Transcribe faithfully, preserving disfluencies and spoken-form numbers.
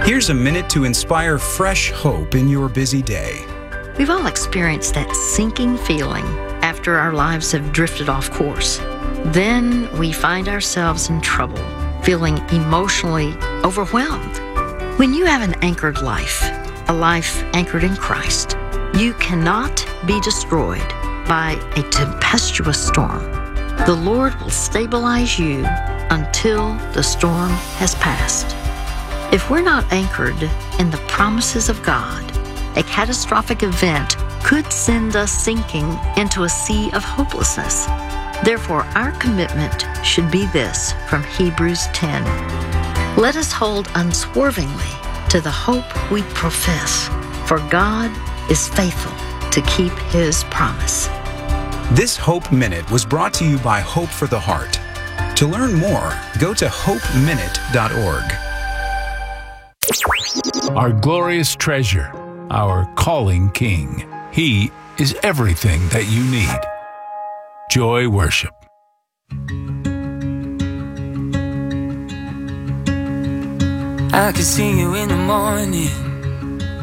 Here's a minute to inspire fresh hope in your busy day. We've all experienced that sinking feeling after our lives have drifted off course. Then we find ourselves in trouble, feeling emotionally overwhelmed. When you have an anchored life, a life anchored in Christ, you cannot be destroyed by a tempestuous storm. The Lord will stabilize you until the storm has passed. If we're not anchored in the promises of God, a catastrophic event could send us sinking into a sea of hopelessness. Therefore, our commitment should be this from Hebrews ten. Let us hold unswervingly to the hope we profess, for God is faithful to keep His promise. This Hope Minute was brought to you by Hope for the Heart. To learn more, go to hope minute dot org. Our glorious treasure, our calling King. He is everything that you need. Joy Worship. I can see you in the morning,